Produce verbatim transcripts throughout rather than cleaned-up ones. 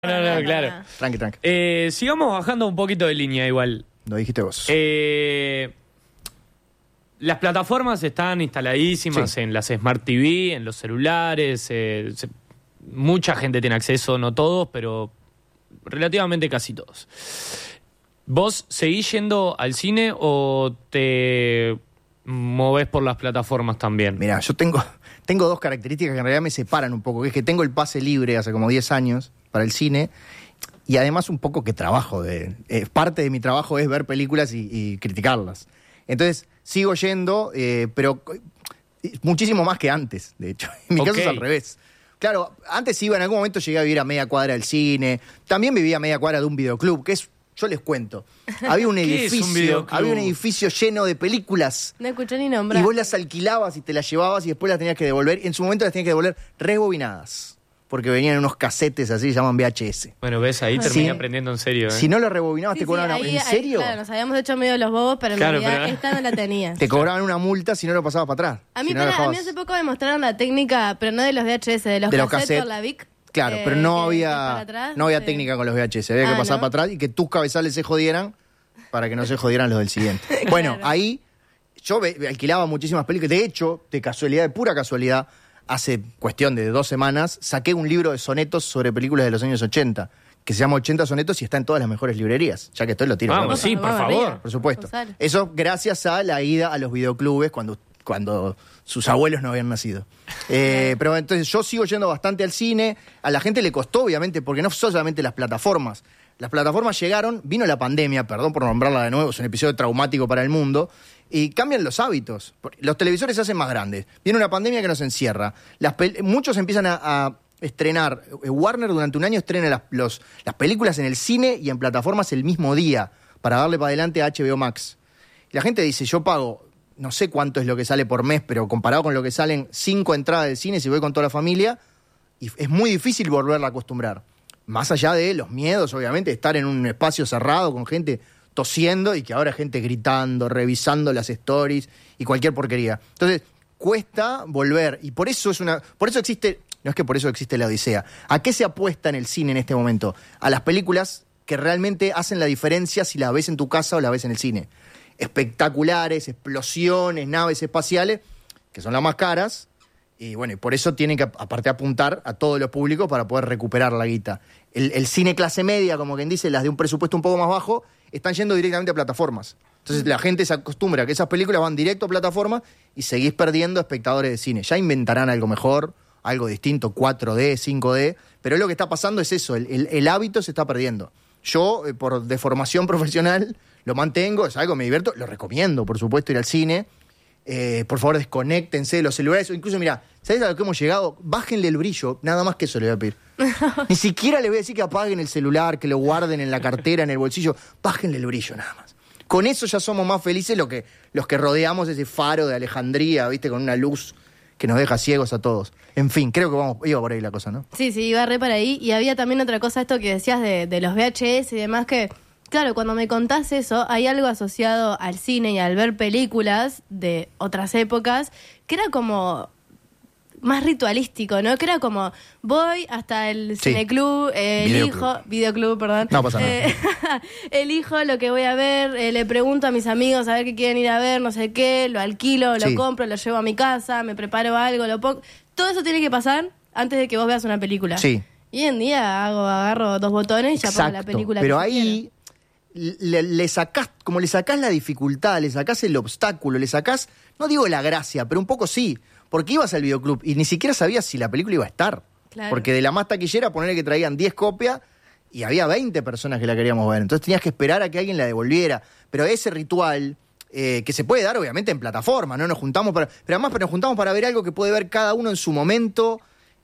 No, no, no, claro. Tranqui, tranqui. Eh, sigamos bajando un poquito de línea igual. Lo dijiste vos. Eh, las plataformas están instaladísimas Sí. en las Smart T V, en los celulares. Eh, se- mucha gente tiene acceso, no todos, pero relativamente casi todos. ¿Vos seguís yendo al cine o te movés por las plataformas también? Mirá, yo tengo, tengo dos características que en realidad me separan un poco, que es que tengo el pase libre hace como diez años para el cine y además un poco que trabajo. De, eh, parte de mi trabajo es ver películas y, y criticarlas. Entonces, sigo yendo, eh, pero eh, muchísimo más que antes, de hecho. En mi Ok. caso es al revés. Claro, antes iba, en algún momento llegué a vivir a media cuadra del cine, también vivía a media cuadra de un videoclub, que es, yo les cuento, había un ¿Qué es un edificio, videoclub? había un edificio lleno de películas. No escuché ni nombrar. Y vos las alquilabas y te las llevabas y después las tenías que devolver. Y en su momento las tenías que devolver rebobinadas. Porque venían unos casetes así, se llaman V H S. Bueno, ves, ahí Sí. terminé aprendiendo en serio. ¿eh? Si no las rebobinabas, Sí, te sí, cobraban... ahí- ¿En ahí, serio? claro, nos habíamos hecho medio los bobos, pero en Claro, realidad pero- esta no la tenía. Te cobraban una multa si no lo pasabas para atrás. A mí, Si no para- dejabas- a mí hace poco me mostraron la técnica, pero no de los V H S, de los De los cassettes cassettes. por la Vic. Claro, eh, pero no que- que había, para atrás, no había sí. técnica con los V H S. Había que Ah, pasar ¿no? para atrás y que tus cabezales se jodieran para que no se jodieran los del siguiente. Bueno, Claro. ahí yo ve- alquilaba muchísimas películas. De hecho, de casualidad, de pura casualidad, hace cuestión de dos semanas, saqué un libro de sonetos sobre películas de los años ochenta, que se llama ochenta sonetos y está en todas las mejores librerías. Ya que estoy lo tiro. Vamos, ¿no? sí, por Vamos favor. arriba. Por supuesto. Usar. Eso gracias a la ida a los videoclubes cuando, cuando sus abuelos no habían nacido. Eh, pero entonces yo sigo yendo bastante al cine. A la gente le costó, obviamente, porque no son solamente las plataformas. Las plataformas llegaron, vino la pandemia, perdón por nombrarla de nuevo, es un episodio traumático para el mundo, y cambian los hábitos. Los televisores se hacen más grandes. Viene una pandemia que nos encierra. Las pel- muchos empiezan a, a estrenar. Warner durante un año estrena las, los, las películas en el cine y en plataformas el mismo día para darle para adelante a H B O Max. Y la gente dice, yo pago, no sé cuánto es lo que sale por mes, pero comparado con lo que salen cinco entradas del cine si voy con toda la familia, y es muy difícil volverla a acostumbrar. Más allá de los miedos, obviamente, de estar en un espacio cerrado con gente tosiendo y que ahora gente gritando, revisando las stories y cualquier porquería. Entonces, cuesta volver. Y por eso es una. Por eso existe. No es que por eso existe la Odisea. ¿A qué se apuesta en el cine en este momento? A las películas que realmente hacen la diferencia si la ves en tu casa o la ves en el cine. Espectaculares, explosiones, naves espaciales, que son las más caras. Y bueno, y por eso tienen que, aparte, apuntar a todos los públicos para poder recuperar la guita. El, el cine clase media, como quien dice, las de un presupuesto un poco más bajo, están yendo directamente a plataformas. Entonces la gente se acostumbra a que esas películas van directo a plataformas y seguís perdiendo espectadores de cine. Ya inventarán algo mejor, algo distinto, cuatro D, cinco D, pero lo que está pasando es eso, el, el, el hábito se está perdiendo. Yo, eh, por deformación profesional, lo mantengo, es algo que me divierto, lo recomiendo, por supuesto, ir al cine. Eh, por favor, desconéctense de los celulares. O incluso, mira, ¿sabés a lo que hemos llegado? Bájenle el brillo, nada más que eso le voy a pedir. Ni siquiera le voy a decir que apaguen el celular, que lo guarden en la cartera, en el bolsillo. Bájenle el brillo, nada más. Con eso ya somos más felices lo que, los que rodeamos ese faro de Alejandría, ¿viste? Con una luz que nos deja ciegos a todos. En fin, creo que vamos, iba por ahí la cosa, ¿no? Sí, sí, iba re para ahí. Y había también otra cosa, esto que decías de, de los V H S y demás, que, claro, cuando me contás eso, hay algo asociado al cine y al ver películas de otras épocas, que era como más ritualístico, ¿no? Que era como, voy hasta el Sí. cineclub, eh, Videoclub. elijo, videoclub, perdón. No pasa nada. Eh, elijo lo que voy a ver, eh, le pregunto a mis amigos a ver qué quieren ir a ver, no sé qué, lo alquilo, lo Sí. compro, lo llevo a mi casa, me preparo algo, lo pongo. Todo eso tiene que pasar antes de que vos veas una película. Sí. Y hoy en día hago, agarro dos botones y ya pongo la película pero que yo ahí le, le sacás, como le sacás la dificultad, le sacás el obstáculo, le sacás, no digo la gracia, pero un poco sí, porque ibas al videoclub y ni siquiera sabías si la película iba a estar. Claro. Porque de la más taquillera, ponerle que traían diez copias y había veinte personas que la queríamos ver. Entonces tenías que esperar a que alguien la devolviera. Pero ese ritual, eh, que se puede dar obviamente en plataforma, ¿no? Nos juntamos para. Pero además nos juntamos para ver algo que puede ver cada uno en su momento.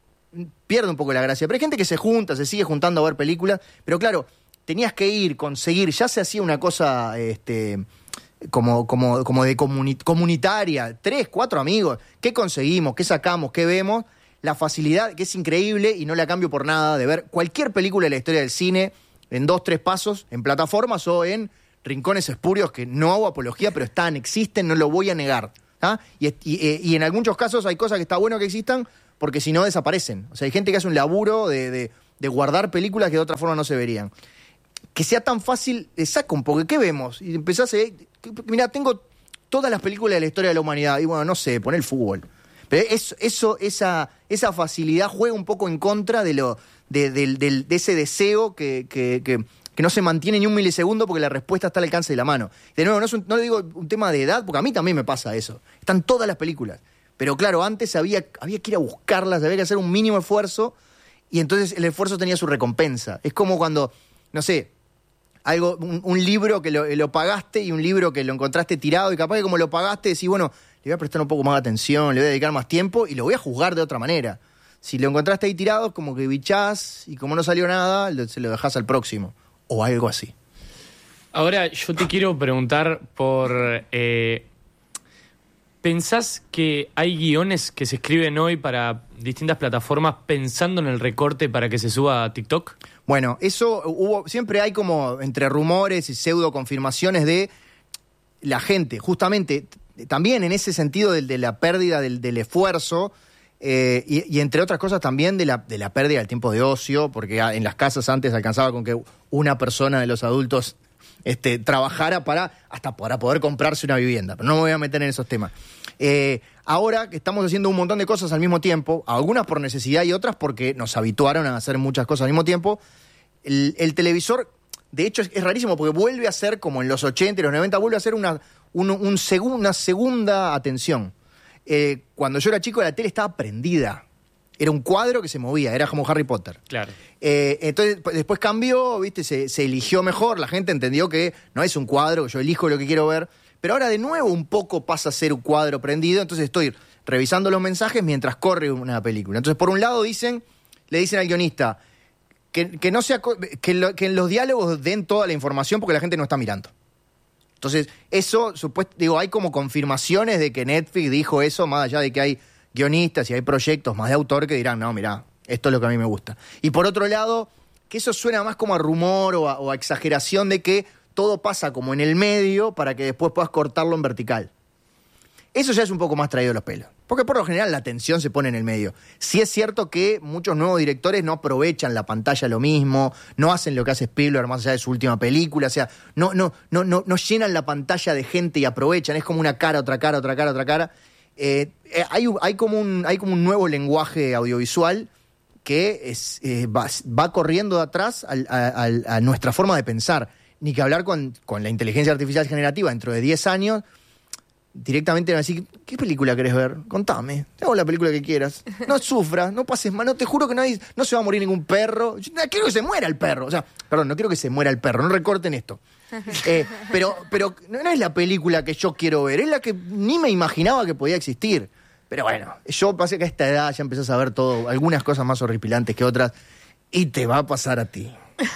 Pierde un poco la gracia. Pero hay gente que se junta, se sigue juntando a ver películas. Pero claro, tenías que ir, conseguir. Ya se hacía una cosa este, como, como, como de comuni- comunitaria. Tres, cuatro amigos. ¿Qué conseguimos? ¿Qué sacamos? ¿Qué vemos? La facilidad, que es increíble y no la cambio por nada, de ver cualquier película de la historia del cine en dos, tres pasos, en plataformas o en rincones espurios, que no hago apología, pero están, existen, no lo voy a negar. ¿Ah? Y, y, y en algunos casos hay cosas que está bueno que existan, porque si no desaparecen. O sea, hay gente que hace un laburo de, de, de guardar películas que de otra forma no se verían. Que sea tan fácil, le saca un poco. ¿Qué vemos? Y empezás a... Mirá, tengo todas las películas de la historia de la humanidad. Y bueno, no sé, poné el fútbol. Pero eso, eso, esa, esa facilidad juega un poco en contra de lo de, de, de, de ese deseo que, que, que, que no se mantiene ni un milisegundo porque la respuesta está al alcance de la mano. De nuevo, no, es un, no le digo un tema de edad, porque a mí también me pasa eso. Están todas las películas. Pero claro, antes había, había que ir a buscarlas, había que hacer un mínimo esfuerzo, y entonces el esfuerzo tenía su recompensa. Es como cuando, no sé, algo, un, un libro que lo, lo pagaste y un libro que lo encontraste tirado, y capaz que como lo pagaste decís, bueno, le voy a prestar un poco más de atención, le voy a dedicar más tiempo y lo voy a juzgar de otra manera. Si lo encontraste ahí tirado, como que bichás y como no salió nada, se lo dejás al próximo. O algo así. Ahora, yo te quiero preguntar por... Eh, ¿Pensás que hay guiones que se escriben hoy para distintas plataformas pensando en el recorte para que se suba a TikTok? Bueno, eso hubo... Siempre hay como entre rumores y pseudo confirmaciones de la gente, justamente... También en ese sentido de, de la pérdida del, del esfuerzo eh, y, y entre otras cosas también de la, de la pérdida del tiempo de ocio, porque en las casas antes alcanzaba con que una persona de los adultos este, trabajara para hasta para poder comprarse una vivienda. Pero no me voy a meter en esos temas. Eh, ahora que estamos haciendo un montón de cosas al mismo tiempo, algunas por necesidad y otras porque nos habituaron a hacer muchas cosas al mismo tiempo, el, el televisor, de hecho es, es rarísimo porque vuelve a ser como en los ochenta y los noventa, vuelve a ser una... Un, un segu- una segunda atención. Eh, cuando yo era chico, la tele estaba prendida. Era un cuadro que se movía, era como Harry Potter. Claro. Eh, entonces, después cambió, ¿viste? Se, se eligió mejor, la gente entendió que no es un cuadro, que yo elijo lo que quiero ver. Pero ahora de nuevo un poco pasa a ser un cuadro prendido, entonces estoy revisando los mensajes mientras corre una película. Entonces, por un lado dicen, le dicen al guionista que, que, no sea, que, lo, que en los diálogos den toda la información porque la gente no está mirando. Entonces, eso, supuesto, digo, hay como confirmaciones de que Netflix dijo eso, más allá de que hay guionistas y hay proyectos más de autor que dirán, no, mirá, esto es lo que a mí me gusta. Y por otro lado, que eso suena más como a rumor o a, o a exageración de que todo pasa como en el medio para que después puedas cortarlo en vertical. Eso ya es un poco más traído de los pelos. Porque por lo general la atención se pone en el medio. Sí es cierto que muchos nuevos directores no aprovechan la pantalla lo mismo, no hacen lo que hace Spielberg más allá de su última película, o sea, no, no, no, no, no llenan la pantalla de gente y aprovechan, es como una cara, otra cara, otra cara, otra cara. Eh, eh, hay, hay, como un, hay como un nuevo lenguaje audiovisual que es, eh, va, va corriendo de atrás a, a, a, a nuestra forma de pensar. Ni que hablar con, con la inteligencia artificial generativa dentro de diez años... Directamente van a decir, ¿qué película querés ver? Contame, te hago la película que quieras. No sufras, no pases mal, no, te juro que no, hay, no se va a morir ningún perro. Yo, no, quiero que se muera el perro. O sea, perdón, no quiero que se muera el perro, no recorten esto. Eh, pero pero no, no es la película que yo quiero ver, es la que ni me imaginaba que podía existir. Pero bueno, yo pasé que a esta edad ya empezás a ver todo, algunas cosas más horripilantes que otras, y te va a pasar a ti.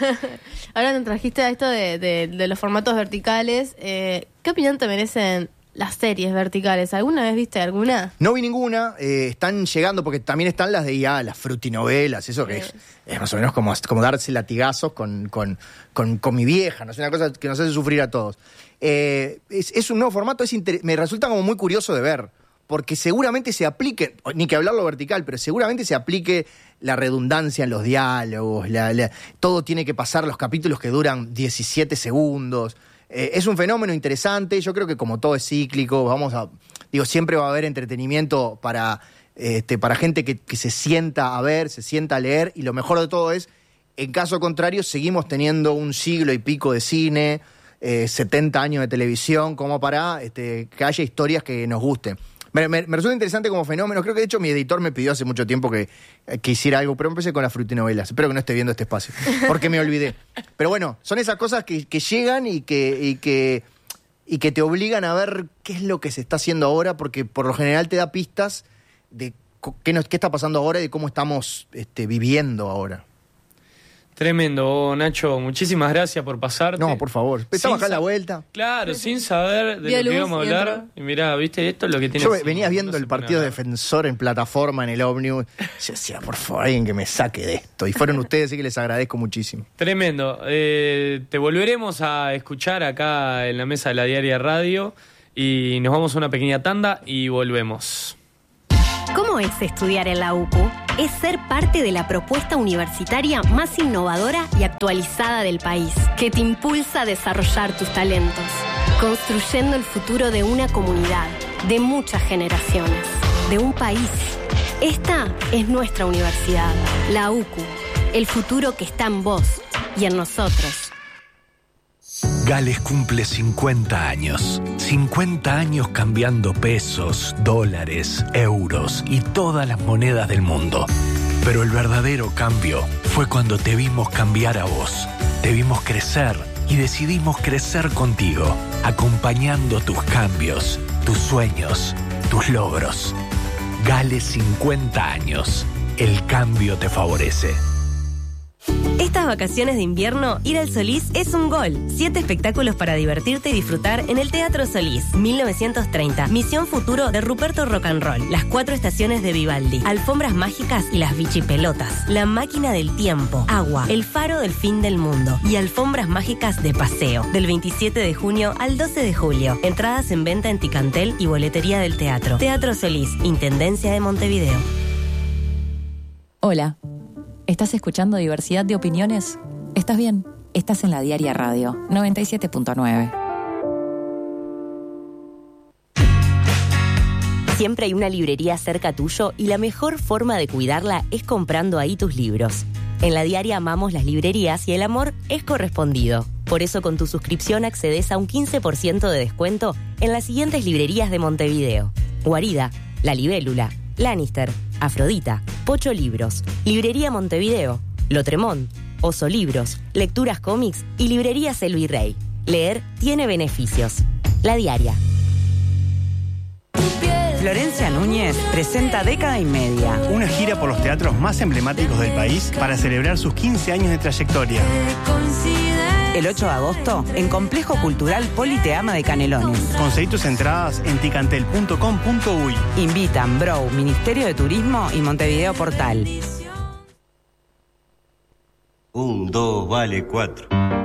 Ahora nos trajiste a esto de, de, de los formatos verticales. Eh, ¿Qué opinión te merecen las series verticales? ¿Alguna vez viste alguna? No vi ninguna, eh, están llegando porque también están las de I A, las frutinovelas, eso que es, es más o menos como, como darse latigazos con, con, con, con mi vieja, ¿no? Es una cosa que nos hace sufrir a todos. Eh, es, es un nuevo formato, es inter- me resulta como muy curioso de ver, porque seguramente se aplique, ni que hablarlo vertical, pero seguramente se aplique la redundancia en los diálogos, la, la, todo tiene que pasar, los capítulos que duran diecisiete segundos. Eh, es un fenómeno interesante, yo creo que como todo es cíclico, vamos a, digo, siempre va a haber entretenimiento para, este, para gente que, que se sienta a ver, se sienta a leer, y lo mejor de todo es, en caso contrario, seguimos teniendo un siglo y pico de cine, eh, setenta años de televisión, como para este, que haya historias que nos gusten. Me, me, me resulta interesante como fenómeno. Creo que de hecho mi editor me pidió hace mucho tiempo que, que hiciera algo, pero empecé con las frutinovelas. Espero que no esté viendo este espacio, porque me olvidé. Pero bueno, son esas cosas que, que llegan y que, y, que, y que te obligan a ver qué es lo que se está haciendo ahora, porque por lo general te da pistas de qué, nos, qué está pasando ahora y de cómo estamos este, viviendo ahora. Tremendo, Nacho. Muchísimas gracias por pasarte. No, por favor. Empezamos acá sa- la vuelta. Claro, sin saber de Vía lo que luz íbamos a y hablar. entró. Y mirá, viste, esto es lo que tiene... Yo así, venía no viendo se el pone partido a de hablar. Defensor en plataforma en el ómnibus. Yo decía, por favor, alguien que me saque de esto. Y fueron ustedes, así que les agradezco muchísimo. Tremendo. Eh, te volveremos a escuchar acá en la mesa de la Diaria Radio y nos vamos a una pequeña tanda y volvemos. ¿Cómo es estudiar en la U C U? es ser parte de la propuesta universitaria más innovadora y actualizada del país, que te impulsa a desarrollar tus talentos, construyendo el futuro de una comunidad, de muchas generaciones, de un país. Esta es nuestra universidad, la U C U, el futuro que está en vos y en nosotros. Gales cumple cincuenta años. cincuenta años cambiando pesos, dólares, euros y todas las monedas del mundo. Pero el verdadero cambio fue cuando te vimos cambiar a vos. Te vimos crecer y decidimos crecer contigo, acompañando tus cambios, tus sueños, tus logros. Gales cincuenta años. El cambio te favorece. Estas vacaciones de invierno, ir al Solís es un gol. Siete espectáculos para divertirte y disfrutar en el Teatro Solís. mil novecientos treinta. Misión Futuro de Ruperto Rock and Roll. Las cuatro estaciones de Vivaldi. Alfombras mágicas y las bichipelotas. La máquina del tiempo. Agua. El faro del fin del mundo. Y alfombras mágicas de paseo. Del veintisiete de junio al doce de julio. Entradas en venta en Ticantel y boletería del teatro. Teatro Solís, Intendencia de Montevideo. Hola. ¿Estás escuchando Diversidad de Opiniones? ¿Estás bien? Estás en la Diaria Radio, noventa y siete punto nueve. Siempre hay una librería cerca tuyo y la mejor forma de cuidarla es comprando ahí tus libros. En la Diaria amamos las librerías y el amor es correspondido. Por eso con tu suscripción accedes a un quince por ciento de descuento en las siguientes librerías de Montevideo: Guarida, La Libélula, Lannister, Afrodita, Pocho Libros, Librería Montevideo, Lotremont, Oso Libros, Lecturas Cómics y Librerías El Virrey. Leer tiene beneficios. La Diaria. Florencia Núñez presenta Década y Media, una gira por los teatros más emblemáticos del país para celebrar sus quince años de trayectoria. El ocho de agosto, en Complejo Cultural Politeama de Canelones. Conseguí tus entradas en ticantel punto com punto uy. Invitan Brow, Ministerio de Turismo y Montevideo Portal. Un, dos, vale, cuatro.